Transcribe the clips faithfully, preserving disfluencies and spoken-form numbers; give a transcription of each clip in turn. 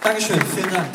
Dankeschön, vielen Dank.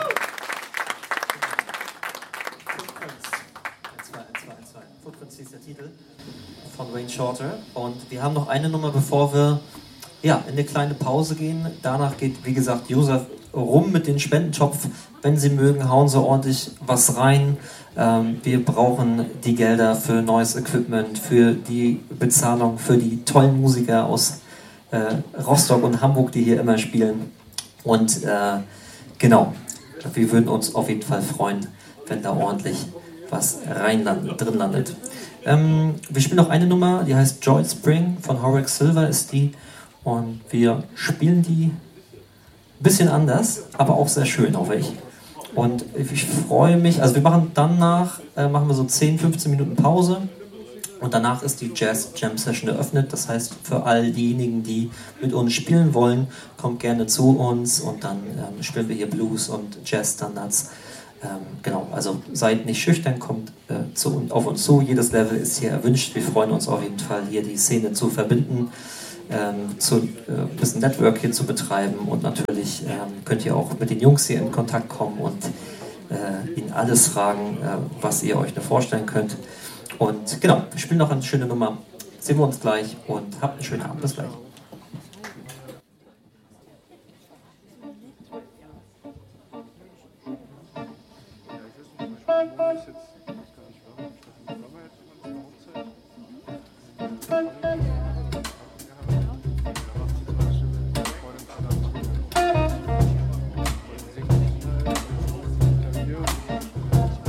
Footprints ist der Titel von Wayne Shorter. Und wir haben noch eine Nummer, bevor wir ja, in eine kleine Pause gehen. Danach geht, wie gesagt, Josef rum mit dem Spendentopf. Wenn Sie mögen, hauen Sie ordentlich was rein. Ähm, wir brauchen die Gelder für neues Equipment, für die Bezahlung, für die tollen Musiker aus äh, Rostock und Hamburg, die hier immer spielen. Und äh, genau, wir würden uns auf jeden Fall freuen, wenn da ordentlich was rein landet, drin landet. Ähm, wir spielen noch eine Nummer, die heißt Joy Spring, von Horace Silver ist die. Und wir spielen die ein bisschen anders, aber auch sehr schön, hoffe ich. Und ich freue mich, also wir machen danach, äh, machen wir so zehn, fünfzehn Minuten Pause. Und danach ist die Jazz Jam Session eröffnet. Das heißt, für all diejenigen, die mit uns spielen wollen, kommt gerne zu uns und dann ähm, spielen wir hier Blues und Jazz Standards. Ähm, genau, also seid nicht schüchtern, kommt äh, zu, auf uns zu. Jedes Level ist hier erwünscht. Wir freuen uns auf jeden Fall, hier die Szene zu verbinden, ähm, zu, äh, ein bisschen Network hier zu betreiben. Und natürlich ähm, könnt ihr auch mit den Jungs hier in Kontakt kommen und äh, ihnen alles fragen, äh, was ihr euch nur vorstellen könnt. Und genau, wir spielen noch eine schöne Nummer. Sehen wir uns gleich und habt einen schönen Abend. Bis gleich. Thank you.